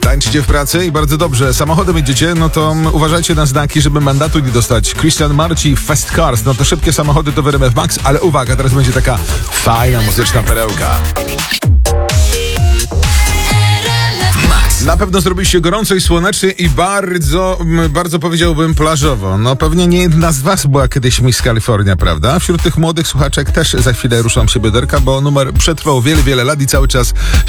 Tańczycie w pracy i bardzo dobrze. Samochodem jedziecie, no to uważajcie na znaki, żeby mandatu nie dostać. Christian Marci, Fast Cars, no to szybkie samochody to w RMF Max, ale uwaga, teraz będzie taka fajna muzyczna perełka. Na pewno zrobiliście gorąco i słonecznie i bardzo powiedziałbym plażowo. No pewnie nie jedna z was była kiedyś Miss California, prawda? Wśród tych młodych słuchaczek też za chwilę ruszam się bioderka, bo numer przetrwał wiele lat i cały czas